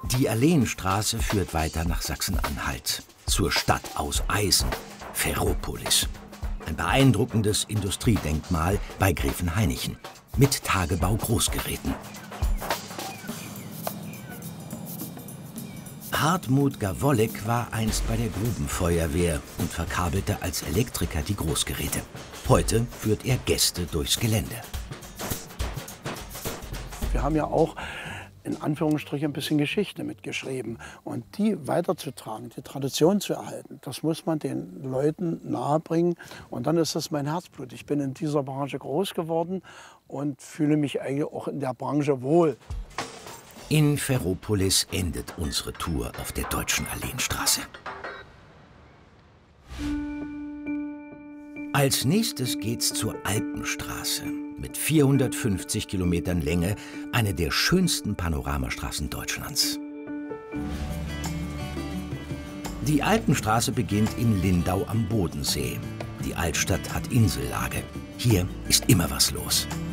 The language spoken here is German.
Die Alleenstraße führt weiter nach Sachsen-Anhalt, zur Stadt aus Eisen, Ferropolis. Ein beeindruckendes Industriedenkmal bei Gräfenhainichen mit Tagebau-Großgeräten. Hartmut Gawollek war einst bei der Grubenfeuerwehr und verkabelte als Elektriker die Großgeräte. Heute führt er Gäste durchs Gelände. Wir haben ja auch in Anführungsstrichen ein bisschen Geschichte mitgeschrieben. Und die weiterzutragen, die Tradition zu erhalten, das muss man den Leuten nahebringen. Und dann ist das mein Herzblut. Ich bin in dieser Branche groß geworden und fühle mich eigentlich auch in der Branche wohl. In Ferropolis endet unsere Tour auf der Deutschen Alleenstraße. Als nächstes geht's zur Alpenstraße. Mit 450 Kilometern Länge, eine der schönsten Panoramastraßen Deutschlands. Die Alpenstraße beginnt in Lindau am Bodensee. Die Altstadt hat Insellage. Hier ist immer was los.